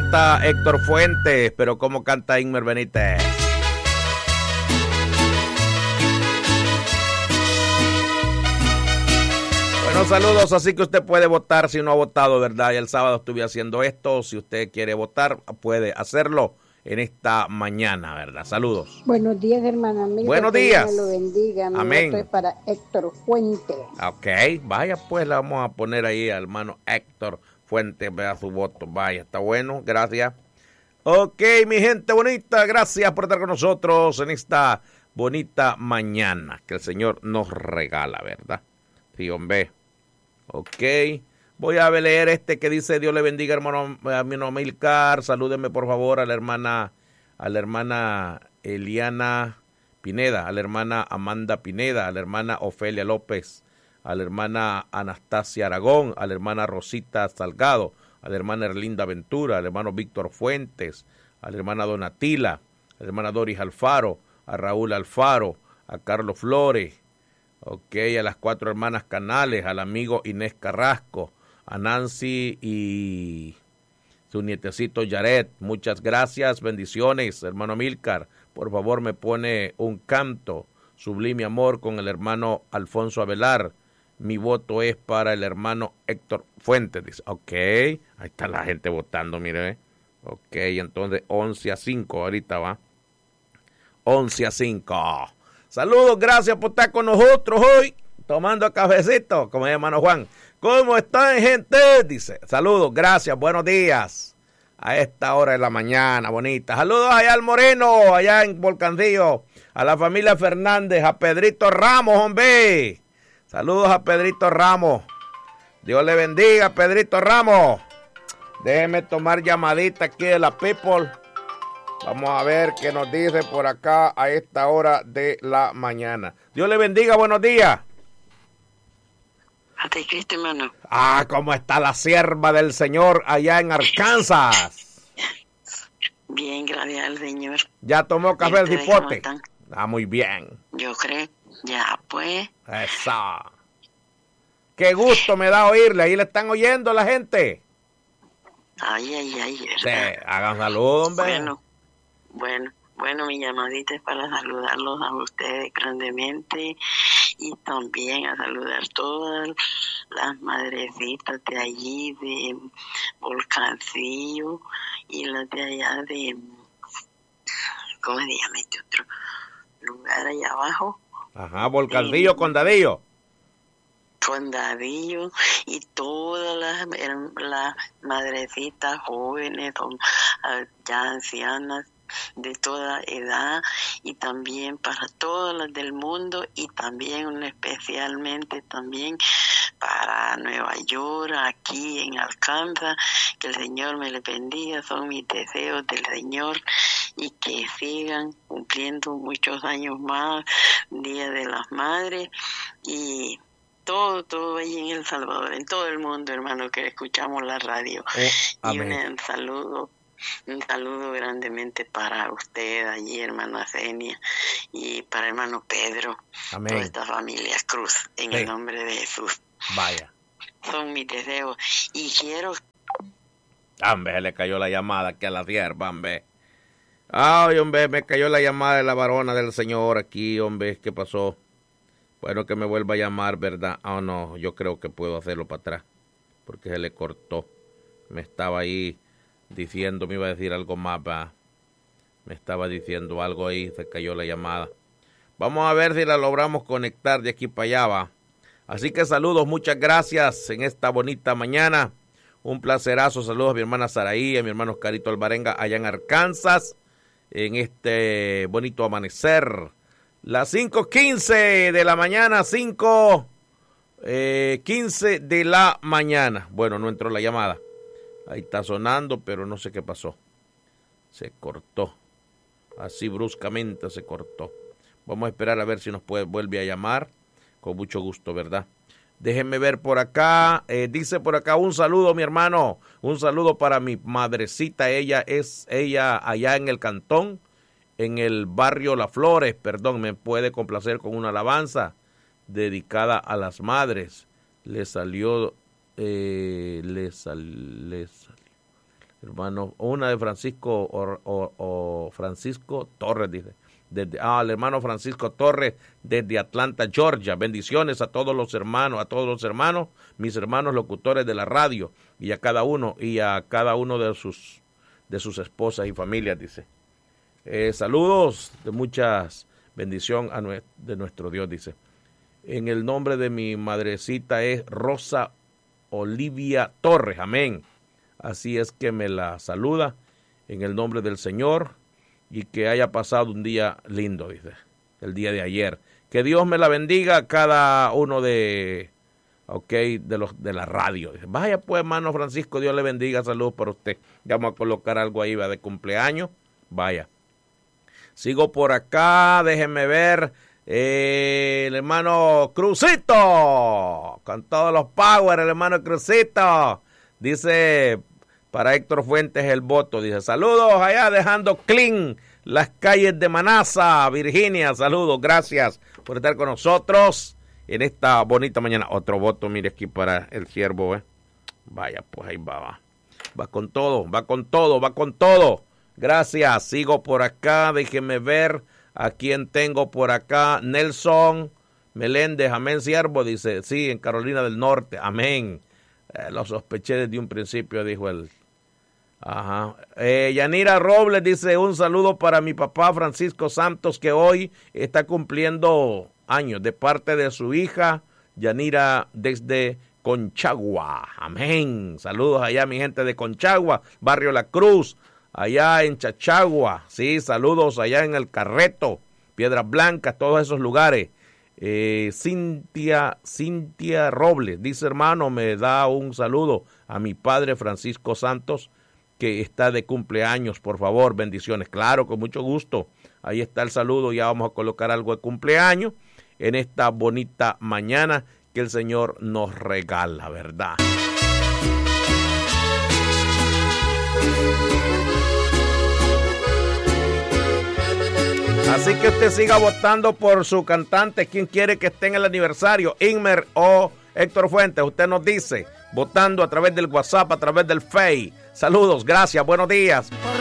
canta Héctor Fuentes, pero ¿cómo canta Inmer Benítez? Bueno, saludos, así que usted puede votar si no ha votado, ¿verdad? Y el sábado estuve haciendo esto, si usted quiere votar, puede hacerlo en esta mañana, ¿verdad? Saludos. Buenos días, hermana Milka. Buenos días. Que Dios me lo bendiga. Mi amén. voto es para Héctor Fuentes. Ok, vaya pues, la vamos a poner ahí al hermano Héctor Fuentes, vea su voto. Vaya, está bueno, gracias. Ok, mi gente bonita, gracias por estar con nosotros en esta bonita mañana que el Señor nos regala, ¿verdad? Sí, hombre. Ok, voy a leer este que dice: Dios le bendiga, hermano, a mi hermano Milcar. Salúdeme por favor a la hermana Eliana Pineda, a la hermana Amanda Pineda, a la hermana Ofelia López, a la hermana Anastasia Aragón, a la hermana Rosita Salgado, a la hermana Erlinda Ventura, al hermano Víctor Fuentes, a la hermana Donatila, a la hermana Doris Alfaro, a Raúl Alfaro, a Carlos Flores, ok, a las 4 hermanas Canales, al amigo Inés Carrasco, a Nancy y su nietecito Yaret. Muchas gracias, bendiciones, hermano Milcar. Por favor, me pone un canto, Sublime Amor, con el hermano Alfonso Avelar. Mi voto es para el hermano Héctor Fuentes. Dice, ok, ahí está la gente votando, mire. Ok, entonces 11-5, ahorita va. 11-5. Saludos, gracias por estar con nosotros hoy, tomando cafecito, como el hermano Juan. ¿Cómo están, gente? Dice, saludos, gracias, buenos días. A esta hora de la mañana, bonita. Saludos allá al Moreno, allá en Volcancillo, a la familia Fernández, a Pedrito Ramos, hombre. Saludos a Pedrito Ramos. Dios le bendiga, Pedrito Ramos. Déjeme tomar llamadita aquí de la People. Vamos a ver qué nos dice por acá a esta hora de la mañana. Dios le bendiga, buenos días. A ti, Cristo, hermano. Ah, ¿cómo está la sierva del Señor allá en Arkansas? Bien, gracias al Señor. ¿Ya tomó café el cipote? Ah, muy bien. Yo creo, ya pues. Eso. Qué gusto me da oírle, ahí le están oyendo la gente. Ay, ¿verdad? Sí, hagan saludos, hombre. Bueno, mi llamadita es para saludarlos a ustedes grandemente y también a saludar todas las madrecitas de allí, de Volcancillo, y las de allá de, ¿cómo se llama este otro lugar allá abajo? Ajá, Volcancillo, Condadillo. Condadillo, y todas las madrecitas jóvenes, ya ancianas, de toda edad, y también para todas las del mundo, y también especialmente también para Nueva York, aquí en Arkansas. Que el Señor me les bendiga, son mis deseos del Señor, y que sigan cumpliendo muchos años más, Día de las Madres, y todo ahí en El Salvador, en todo el mundo, hermano, que escuchamos la radio. Y un saludo grandemente para usted allí, hermana Zenia, y para hermano Pedro. Amén. Toda esta familia Cruz, en el nombre de Jesús. Vaya. Son mis deseos, y quiero... Hombre, le cayó la llamada que a la sierva, hombre. Ay, hombre, me cayó la llamada de la varona del Señor aquí, hombre, ¿qué pasó? Bueno, que me vuelva a llamar, ¿verdad? Ah, no, yo creo que puedo hacerlo para atrás, porque se le cortó. Me estaba ahí diciendo, me iba a decir algo más, ¿va? Me estaba diciendo algo ahí, se cayó la llamada. Vamos a ver si la logramos conectar de aquí para allá, ¿va? Así que saludos, muchas gracias en esta bonita mañana. Un placerazo, saludos a mi hermana Saraí, a mi hermano Carito Alvarenga allá en Arkansas, en este bonito amanecer. Las 5:15 de la mañana, 5:15 de la mañana. Bueno, no entró la llamada. Ahí está sonando, pero no sé qué pasó. Se cortó. Así bruscamente se cortó. Vamos a esperar a ver si nos vuelve a llamar. Con mucho gusto, ¿verdad? Déjenme ver por acá. Dice por acá, un saludo, mi hermano. Un saludo para mi madrecita. Ella allá en el Cantón, en el barrio Las Flores. Perdón, me puede complacer con una alabanza dedicada a las madres. Le salió hermano, una de Francisco o Francisco Torres, dice. El hermano Francisco Torres desde Atlanta, Georgia. Bendiciones a todos los hermanos, mis hermanos locutores de la radio y a cada uno de sus esposas y familias, dice. Saludos de muchas bendición de nuestro Dios, dice. En el nombre de mi madrecita es Rosa Olivia Torres, amén. Así es que me la saluda en el nombre del Señor y que haya pasado un día lindo, dice, el día de ayer. Que Dios me la bendiga a cada uno de la radio. Dice, vaya pues, hermano Francisco, Dios le bendiga, saludos para usted. Ya vamos a colocar algo ahí, va, de cumpleaños, vaya. Sigo por acá, déjenme ver, el hermano Crucito, con todos los power, el hermano Crucito, dice, para Héctor Fuentes el voto, dice, saludos allá dejando clean las calles de Manasa, Virginia, saludos, gracias por estar con nosotros en esta bonita mañana. Otro voto, mire aquí para el siervo, vaya, pues ahí va con todo. Gracias, sigo por acá, déjenme ver a quién tengo por acá. Nelson Meléndez, amén, siervo, dice, sí, en Carolina del Norte, amén. Lo sospeché desde un principio, dijo él. Ajá. Yanira Robles dice, un saludo para mi papá Francisco Santos, que hoy está cumpliendo años, de parte de su hija Yanira desde Conchagua, amén. Saludos allá, mi gente de Conchagua, Barrio La Cruz, allá en Chachagua, sí, saludos allá en El Carreto, Piedras Blancas, todos esos lugares. Cintia Robles dice, hermano, me da un saludo a mi padre Francisco Santos, que está de cumpleaños, por favor, bendiciones. Claro, con mucho gusto, ahí está el saludo, ya vamos a colocar algo de cumpleaños en esta bonita mañana que el Señor nos regala, ¿verdad? Así que usted siga votando por su cantante, quien quiere que esté en el aniversario, Inmer o Héctor Fuentes. Usted nos dice, votando a través del WhatsApp, a través del Face. Saludos, gracias, buenos días.